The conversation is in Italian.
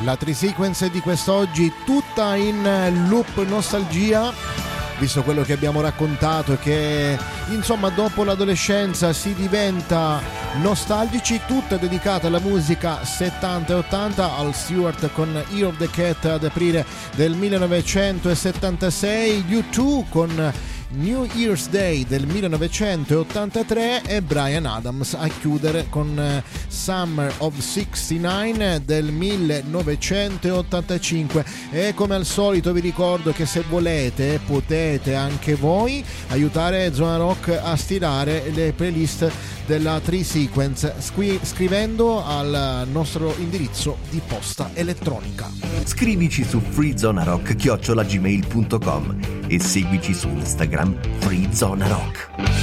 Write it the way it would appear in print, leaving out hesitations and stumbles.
La Tri-Sequence di quest'oggi tutta in loop nostalgia, visto quello che abbiamo raccontato, che insomma dopo l'adolescenza si diventa nostalgici, tutta dedicata alla musica 70 e 80, al Stewart con Year of the Cat ad aprile del 1976, U2 con New Year's Day del 1983 e Bryan Adams a chiudere con Summer of 69 del 1985. E come al solito vi ricordo che se volete potete anche voi aiutare Zona Rock a stilare le playlist della Tri-Sequence scrivendo al nostro indirizzo di posta elettronica. Scrivici su freezonarock@gmail.com e seguici su Instagram freezonarock.